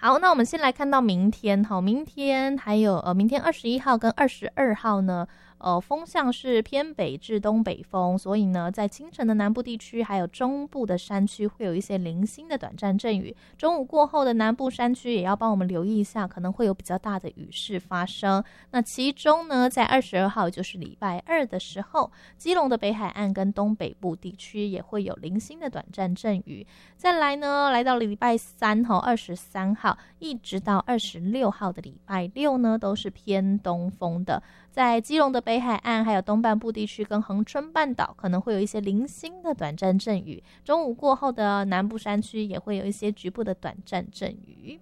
好，那我们先来看到明天哈，明天还有明天21号跟22号呢，风向是偏北至东北风，所以呢，在清晨的南部地区还有中部的山区会有一些零星的短暂阵雨。中午过后的南部山区也要帮我们留意一下，可能会有比较大的雨势发生。那其中呢，在22号就是礼拜二的时候，基隆的北海岸跟东北部地区也会有零星的短暂阵雨。再来呢，来到礼拜三23号一直到26号的礼拜六呢，都是偏东风的。在基隆的北海岸还有东半部地区跟恒春半岛可能会有一些零星的短暂阵雨，中午过后的南部山区也会有一些局部的短暂阵雨。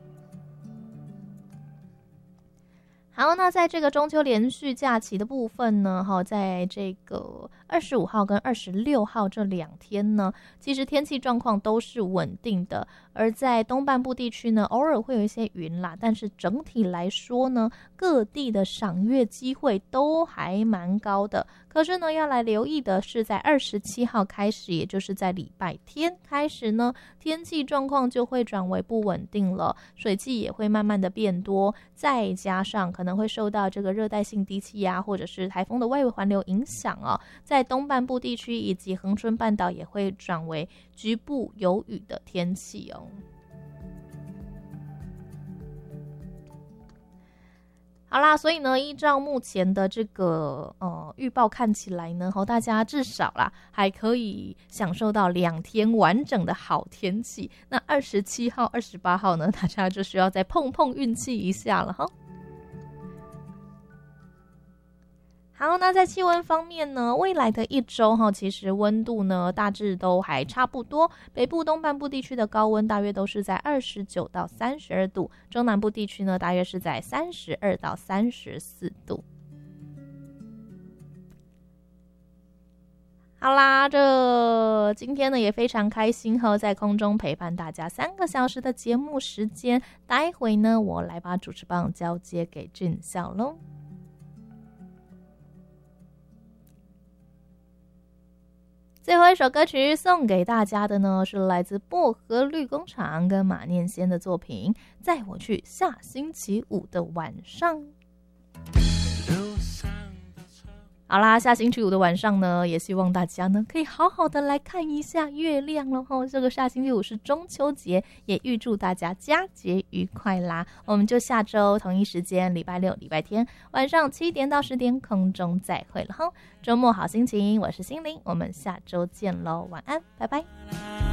好，那在这个中秋连续假期的部分呢，在这个25号跟26号这2天呢，其实天气状况都是稳定的，而在东半部地区呢，偶尔会有一些云啦，但是整体来说呢，各地的赏月机会都还蛮高的。可是呢，要来留意的是，在27号开始，也就是在礼拜天开始呢，天气状况就会转为不稳定了，水汽也会慢慢的变多，再加上可能会受到这个热带性低气压或者是台风的外围环流影响哦，在东半部地区以及恒春半岛也会转为局部有雨的天气哦。好啦，所以呢，依照目前的这个预报看起来呢，大家至少啦还可以享受到2天完整的好天气。那27号、28号呢，大家就需要再碰碰运气一下了哈。好，那在气温方面呢，未来的一周其实温度呢大致都还差不多，北部东半部地区的高温大约都是在29到32度，中南部地区呢大约是在32到34度。好啦，这今天呢也非常开心在空中陪伴大家3个小时的节目时间，待会呢我来把主持棒交接给俊孝咯。最后一首歌曲送给大家的呢，是来自薄荷绿工厂跟马念先的作品《载我去下星期五的晚上》。好啦，下星期五的晚上呢，也希望大家呢可以好好的来看一下月亮了哈。这个下星期五是中秋节，也预祝大家佳节愉快啦。我们就下周同一时间，礼拜六、礼拜天晚上7点到10点空中再会了哈。周末好心情，我是心灵，我们下周见喽，晚安，拜拜。